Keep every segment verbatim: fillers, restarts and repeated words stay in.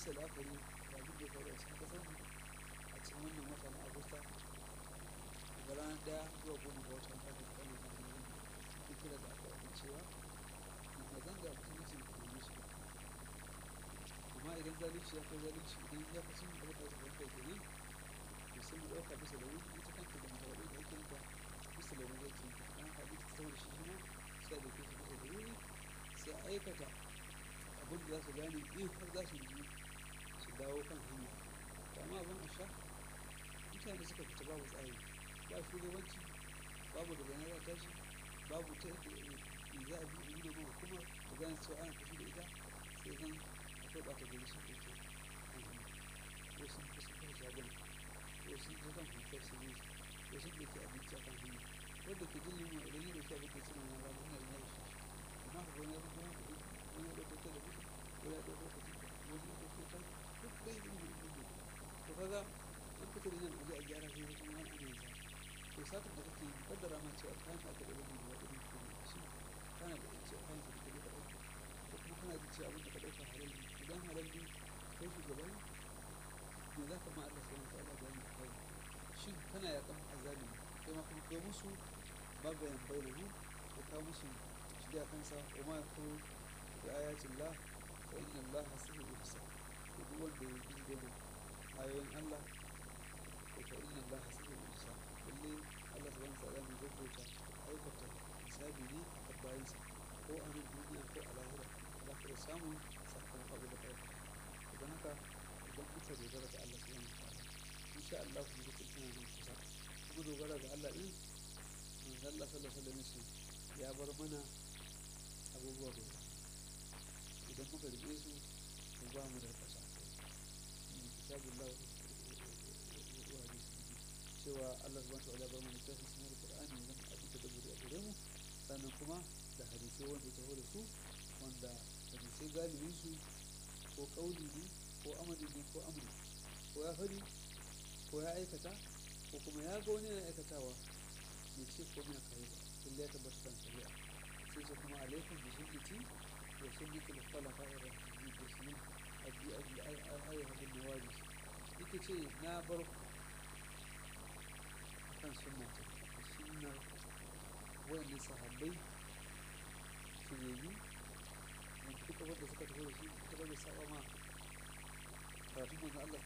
bisa la'akari da abin da ya faru a cikin ƙasar mu a cikin wannan wata na agusta daga ranar ɗaya zuwa goma ga watan kafin da ƙarni da jirgin sun kira da aka yi cewa zanga-zanga musulunci da kuma su amma idan zalunci ya kai zalunci idan ya fi sun ɗauka su wanda ke ne to sai mu ɗauka bisa da wuri ita kanta da mutane da ake yanka bisa da wuri ake yanka an haɗu ta saboda shi kuma sai da ke su bisa da wuri sai a aikata abin da za su gane in har za su yi su dawo kan hanya to amma abin a sha mutane suka fita babu tsari ba shugabanci babu da bayan za tashi babu ta yadda za a bi yi da kuma kuma da gane cewa ana tafi da ita sai zan akwai ɓata gari sun ɗauke kan hanya ko sun fi sun fi shaguna ko sun fi kan hankali sun yi ko sun ɗauke abinci a kan hanya wanda ke jin yunwa idan ya ɗauki abin da suna na ranar yana yin yashi amma ka wani ya fi kuma wani ya ɗauko ta da mutu ko ya ɗauko ta wani ya ɗauko ta duk dai yin yi ɗin to kaga an fita da nan aje a gyara sai wasu wani ana yin sa to satar da kake yi kaddara ma cewa kayan ka da wani da wani ko shi kana da ita kayan ka da kake da ɗauka ko kuma kana da cewa abin da ka ɗauka halal ne idan halal ne kai shugaba ne me za ka ma Allah subhanahu wa ta'ala bayani a kai shin kana yakan azalimi kai ma kuma kai musu bagayen bainahu ko ka musu shiga kansa wa ma ko da ayatin la fa inna Allah hasibu bisa to duk wanda ya yi da ayoyin Allah ko fa inna Allah hasibu bisa lalle Allah subhanahu wa ta'ala mai gaggauta aikata hisabi ne a bayansa ko a nan duniya ko a lahira za ka samun sakamakon abu da kai idan haka idan kuka dogara ga Allah subhanahu wa ta'ala insha Allah ku ji kun tana nan kusa ku dogara ga Allah din manzo Allah sallallahu alaihi wasallam ya bar mana abubuwa da idan muka rike su mu ba mu da kasa kitabullah wa hadisi cewa Allah subhanahu wa ta'ala bar mana littafin sunan Qur'ani zan abin da guri a gare mu sannan kuma da hadisai wanda ta hore su wanda hadisai galibin su ko kauli ne ko amali ne ko amri ko ya fadi ko ya aikata ko kuma ya ga wani yana aikatawa ya ce ko mai kai ba sun ya tabbata kan shari'a sai ce kuma alaikum bi sunnati wa sunnati al-khulafa ar-rashidin da sunan addi addi ayi hadin nawaji ita ce na bar kan sunnati sunnar wayannan sahabbai shiriyu wanda duka wanda suka tafi da shi ta bada saba ma karatun manzo Allah.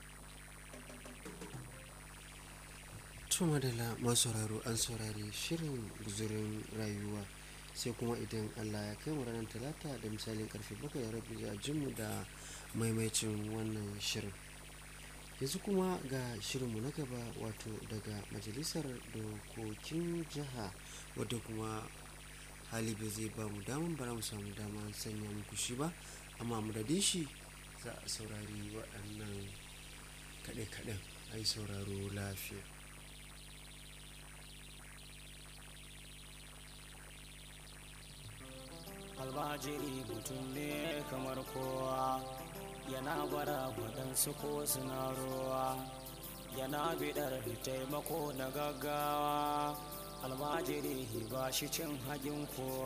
Tuma da la masu sauraro an saurari shirin guzurin rayuwa sai kuma idan Allah ya kai mu ranar talata da misalin karfe bakwai rabi za jinmu da maimaicin wannan shirin. Yanzu kuma ga shirinmu na gaba wato daga majalisar dokokin jiha wadda kuma hali bai zai ba mu daman bara mu samu dama sanya muku shi ba amma mu da shi za a saurari waɗannan kaɗe-kaɗen a yi sauraro lafiya. Albajiri mutum ne kamar kowa yana bara waɗansu ko suna ruwa yana bidar taimako na gaggawa almajiri ba shi cin hagin kowa.